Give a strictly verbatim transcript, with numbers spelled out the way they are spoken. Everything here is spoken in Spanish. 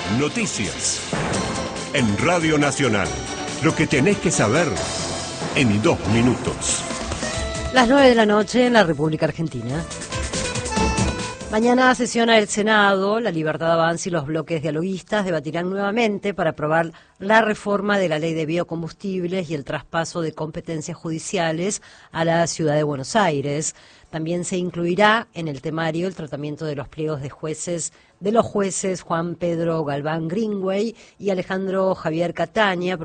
Noticias. En Radio Nacional. Lo que tenés que saber en dos minutos. Las nueve de la noche en la República Argentina. Mañana sesiona el Senado, La Libertad Avanza y los bloques dialoguistas debatirán nuevamente para aprobar la reforma de la ley de biocombustibles y el traspaso de competencias judiciales a la Ciudad de Buenos Aires. También se incluirá en el temario el tratamiento de los pliegos de jueces de los jueces Juan Pedro Galván Greenway y Alejandro Javier Cataña,